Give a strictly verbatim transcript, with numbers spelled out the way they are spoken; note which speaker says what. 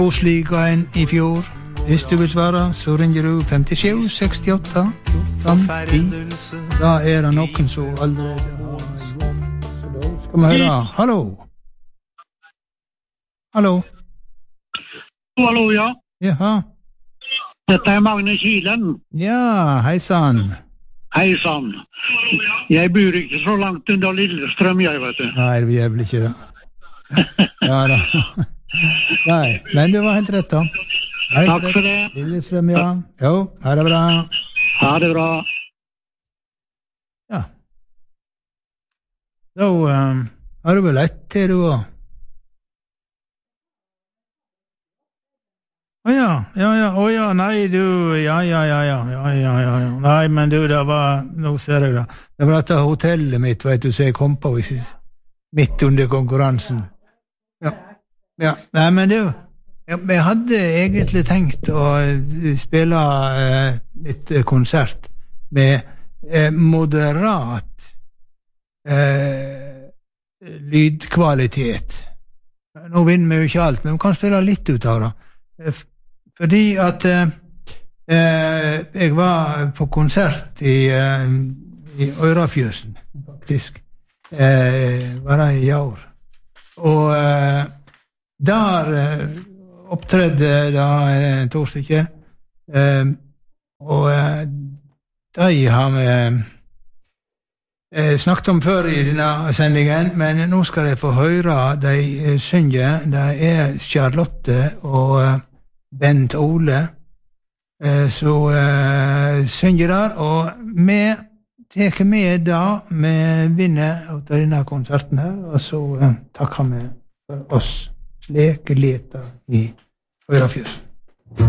Speaker 1: Osligaen I fjor. Hvis du vil svare, så ringer du femtisju sekstiåtte femti. Da er det noen som allerede har gått. Så da skal vi høre. Hallo. Hallo.
Speaker 2: Hallo, ja.
Speaker 1: Jaha.
Speaker 2: Dette er Magne Kilen.
Speaker 1: Ja, hei sann.
Speaker 2: Hei sann. Jeg bor ikke så langt under Lillestrøm, jeg vet du.
Speaker 1: Nei, vi er vel ikke det. Ja da. Nei, men du var helt rett da. Helt
Speaker 2: Takk for det.
Speaker 1: Lillestrøm, ja. Jo, ha det bra.
Speaker 2: Ha det bra.
Speaker 1: Ja. Da um, har du vel lett til du også. Å ja, ja, ja, å ja, nei, du, ja, ja, ja, ja, ja, ja, ja, ja, nei, men du, det var, nå ser jeg da, det var dette hotellet mitt, vet du, så jeg kom på midt under konkurransen. Ja, ja, nei, men du, jeg hadde egentlig tenkt å spille eh, litt konsert med eh, moderat eh, lydkvalitet. Nå vinner vi jo ikke alt, men vi kan spille litt ut av det. Fordi at eh, jeg var på konsert i, eh, i Ørafjøsen, faktisk. Eh, var det I år. Og eh, der eh, opptredde da eh, to stykker. Eh, og eh, de har vi eh, snakket om før I denne sendingen, men nå skal jeg få høre de eh, synge. Det er Charlotte og eh, Bent Ole, eh, så eh, synger der, og vi teker med da, vi vinner av denne konserten her, og så eh, takker vi for oss slik leter I Ørafjøsen.